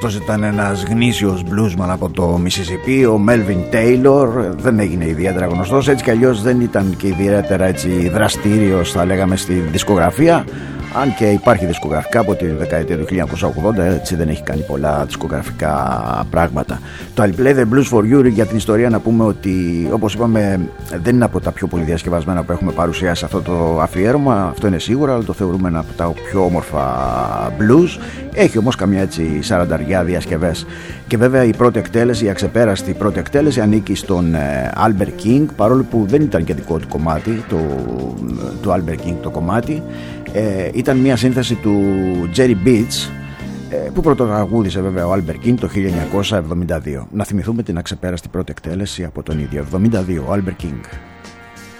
Αυτός ήταν ένας γνήσιος bluesman από το Mississippi, ο Melvin Taylor. Δεν έγινε ιδιαίτερα γνωστός, έτσι κι αλλιώς δεν ήταν και ιδιαίτερα έτσι δραστήριος, θα λέγαμε, στη δισκογραφία. Αν και υπάρχει δισκογραφικά από τη δεκαετία του 1980, έτσι δεν έχει κάνει πολλά δισκογραφικά πράγματα. Το I'll Play the Blues for You, για την ιστορία να πούμε ότι, όπως είπαμε, δεν είναι από τα πιο πολύ διασκευασμένα που έχουμε παρουσιάσει αυτό το αφιέρωμα, αυτό είναι σίγουρα, αλλά το θεωρούμε ένα από τα πιο όμορφα blues. Έχει όμως καμιά έτσι 40 διασκευές. Και βέβαια η πρώτη εκτέλεση, η αξεπέραστη πρώτη εκτέλεση, ανήκει στον Albert King, παρόλο που δεν ήταν και δικό του κομμάτι, το Albert King το κομμάτι. Ήταν μια σύνθεση του Jerry Beats, που πρωτοτραγούδισε βέβαια ο Albert King το 1972. Να θυμηθούμε την αξεπέραστη πρώτη εκτέλεση από τον ίδιο, 72, ο Albert King.